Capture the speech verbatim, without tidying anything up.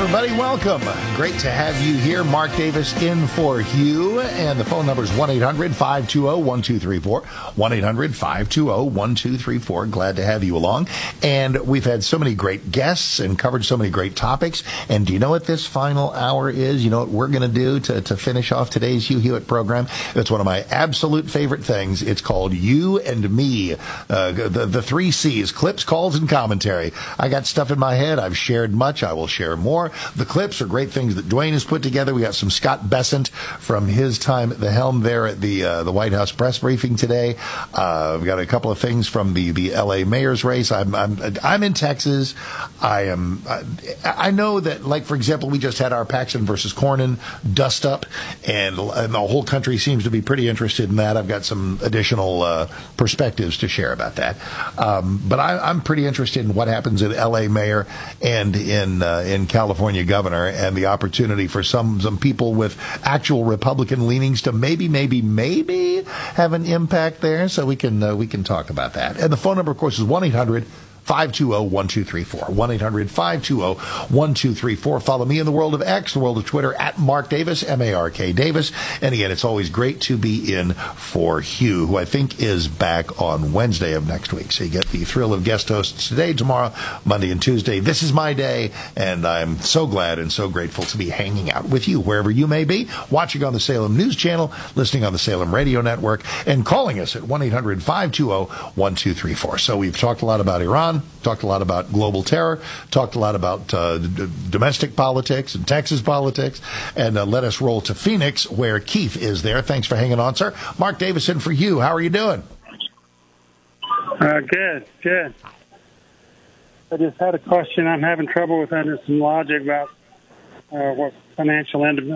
everybody. Welcome. Great to have you here. Mark Davis in for Hugh. And the phone number is one eight hundred five two zero one two three four. one eight hundred five two zero one two three four. Glad to have you along. And we've had so many great guests and covered so many great topics. And do you know what this final hour is? You know what we're going to do to, to finish off today's Hugh Hewitt program? It's one of my absolute favorite things. It's called You and Me. Uh, the, the three C's, clips, calls, and commentary. I got stuff in my head. I've shared much. I will share more. The clips are great things that Dwayne has put together. We got some Scott Bessent from his time at the helm there at the uh, the White House press briefing today. Uh, we've got a couple of things from the, the L A mayor's race. I'm I'm I'm in Texas. I am. I, I know that, like, for example, we just had our Paxton versus Cornyn dust up, and, and the whole country seems to be pretty interested in that. I've got some additional uh, perspectives to share about that. Um, but I, I'm pretty interested in what happens in L A mayor and in uh, in California governor, and the opportunity for some some people with actual Republican leanings to maybe, maybe, maybe have an impact there. So we can uh, we can talk about that. And the phone number, of course, is one eight hundred five two zero one two three four. one eight hundred five two zero one two three four. Follow me in the world of X, the world of Twitter, at Mark Davis, M A R K Davis. And again, it's always great to be in for Hugh, who I think is back on Wednesday of next week. So you get the thrill of guest hosts today, tomorrow, Monday, and Tuesday. This is my day, and I'm so glad and so grateful to be hanging out with you wherever you may be, watching on the Salem News Channel, listening on the Salem Radio Network, and calling us at one eight hundred five two zero one two three four. So we've talked a lot about Iran, talked a lot about global terror, talked a lot about uh, d- domestic politics and Texas politics, and uh, let us roll to Phoenix, where Keith is there. Thanks for hanging on, sir. Mark Davison for you. How are you doing? Uh, good, good. I just had a question. I'm having trouble with under some logic about uh, what financial